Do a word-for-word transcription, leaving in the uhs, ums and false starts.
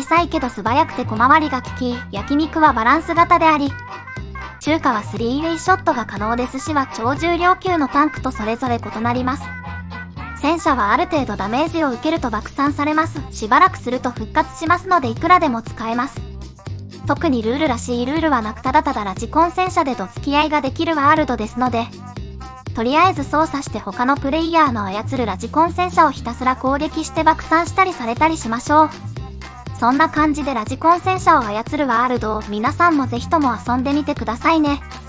さいけど素早くて小回りが利き、焼肉はバランス型であり、中華はスリーウェイショットが可能で、寿司は超重量級のタンクとそれぞれ異なります。戦車はある程度ダメージを受けると爆散されます。しばらくすると復活しますのでいくらでも使えます。特にルールらしいルールはなく、ただただラジコン戦車でどつき合いができるワールドですので、とりあえず操作して他のプレイヤーの操るラジコン戦車をひたすら攻撃して爆散したりされたりしましょう。そんな感じでラジコン戦車を操るワールドを皆さんもぜひとも遊んでみてくださいね。